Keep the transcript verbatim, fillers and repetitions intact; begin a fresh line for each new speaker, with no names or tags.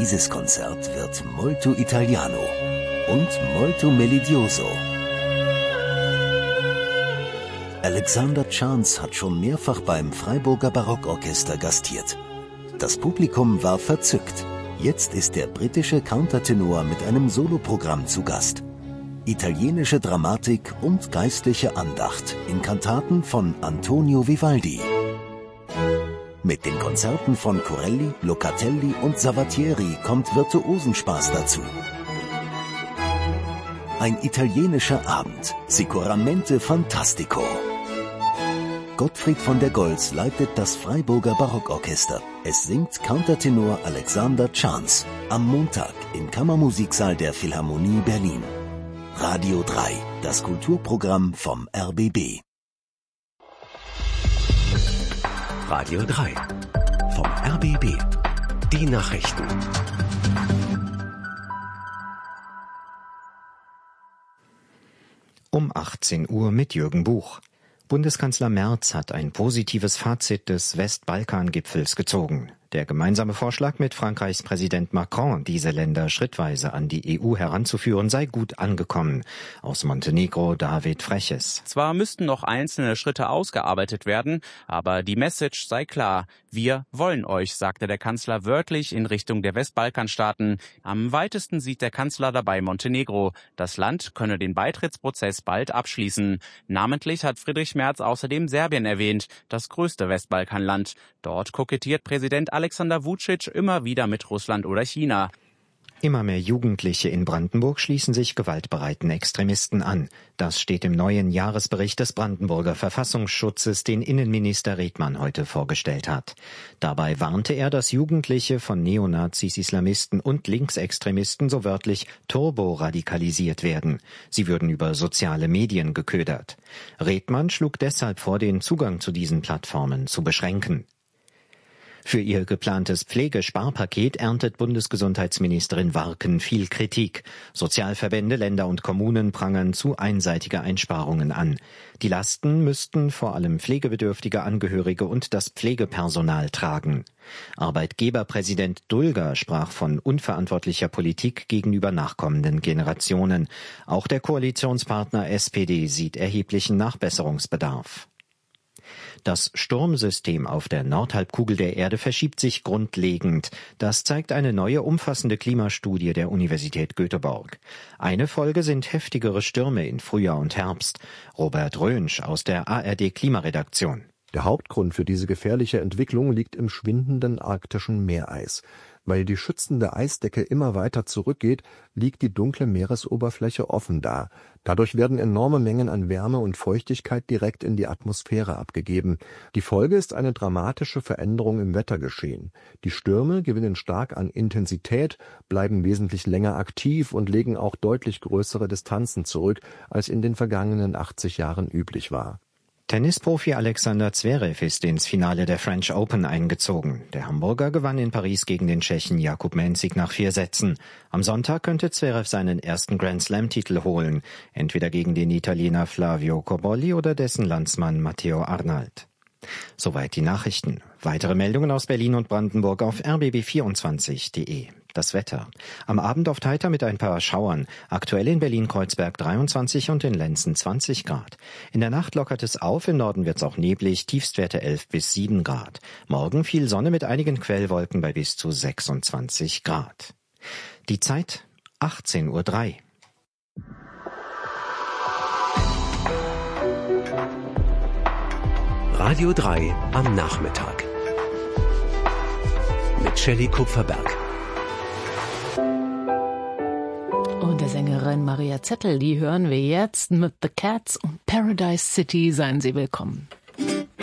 Dieses Konzert wird molto italiano und molto melodioso. Alexander Chance hat schon mehrfach beim Freiburger Barockorchester gastiert. Das Publikum war verzückt. Jetzt ist der britische Countertenor mit einem Soloprogramm zu Gast. Italienische Dramatik und geistliche Andacht in Kantaten von Antonio Vivaldi. Mit den Konzerten von Corelli, Locatelli und Savatieri kommt Virtuosenspaß dazu. Ein italienischer Abend, sicuramente fantastico. Gottfried von der Goltz leitet das Freiburger Barockorchester. Es singt Countertenor Alexander Chance am Montag im Kammermusiksaal der Philharmonie Berlin. Radio drei, das Kulturprogramm vom R B B.
Radio drei vom R B B. Die Nachrichten.
Um achtzehn Uhr mit Jürgen Buch. Bundeskanzler Merz hat ein positives Fazit des Westbalkan-Gipfels gezogen. Der gemeinsame Vorschlag mit Frankreichs Präsident Macron, diese Länder schrittweise an die E U heranzuführen, sei gut angekommen. Aus Montenegro David Freches.
Zwar müssten noch einzelne Schritte ausgearbeitet werden, aber die Message sei klar. Wir wollen euch, sagte der Kanzler wörtlich in Richtung der Westbalkanstaaten. Am weitesten sieht der Kanzler dabei Montenegro. Das Land könne den Beitrittsprozess bald abschließen. Namentlich hat Friedrich Merz außerdem Serbien erwähnt, das größte Westbalkanland. Dort kokettiert Präsident Alexander Vučić immer wieder mit Russland oder China.
Immer mehr Jugendliche in Brandenburg schließen sich gewaltbereiten Extremisten an. Das steht im neuen Jahresbericht des Brandenburger Verfassungsschutzes, den Innenminister Redmann heute vorgestellt hat. Dabei warnte er, dass Jugendliche von Neonazis, Islamisten und Linksextremisten so wörtlich turboradikalisiert werden. Sie würden über soziale Medien geködert. Redmann schlug deshalb vor, den Zugang zu diesen Plattformen zu beschränken. Für ihr geplantes Pflegesparpaket erntet Bundesgesundheitsministerin Warken viel Kritik. Sozialverbände, Länder und Kommunen prangern zu einseitige Einsparungen an. Die Lasten müssten vor allem pflegebedürftige Angehörige und das Pflegepersonal tragen. Arbeitgeberpräsident Dulger sprach von unverantwortlicher Politik gegenüber nachkommenden Generationen. Auch der Koalitionspartner S P D sieht erheblichen Nachbesserungsbedarf. Das Sturmsystem auf der Nordhalbkugel der Erde verschiebt sich grundlegend. Das zeigt eine neue umfassende Klimastudie der Universität Göteborg. Eine Folge sind heftigere Stürme in Frühjahr und Herbst. Robert Rönsch aus der A R D-Klimaredaktion.
Der Hauptgrund für diese gefährliche Entwicklung liegt im schwindenden arktischen Meereis. Weil die schützende Eisdecke immer weiter zurückgeht, liegt die dunkle Meeresoberfläche offen da. Dadurch werden enorme Mengen an Wärme und Feuchtigkeit direkt in die Atmosphäre abgegeben. Die Folge ist eine dramatische Veränderung im Wettergeschehen. Die Stürme gewinnen stark an Intensität, bleiben wesentlich länger aktiv und legen auch deutlich größere Distanzen zurück, als in den vergangenen achtzig Jahren üblich war.
Tennisprofi Alexander Zverev ist ins Finale der French Open eingezogen. Der Hamburger gewann in Paris gegen den Tschechen Jakub Mensik nach vier Sätzen. Am Sonntag könnte Zverev seinen ersten Grand-Slam-Titel holen, entweder gegen den Italiener Flavio Cobolli oder dessen Landsmann Matteo Arnald. Soweit die Nachrichten. Weitere Meldungen aus Berlin und Brandenburg auf r b b vierundzwanzig punkt de. Das Wetter. Am Abend oft heiter mit ein paar Schauern. Aktuell in Berlin-Kreuzberg dreiundzwanzig und in Lenzen zwanzig Grad. In der Nacht lockert es auf, im Norden wird es auch neblig, Tiefstwerte elf bis sieben Grad. Morgen viel Sonne mit einigen Quellwolken bei bis zu sechsundzwanzig Grad. Die Zeit achtzehn Uhr drei.
Radio drei am Nachmittag. Mit Shelley Kupferberg.
Und der Sängerin Maria Zettel, die hören wir jetzt mit The Cats und Paradise City. Seien Sie willkommen.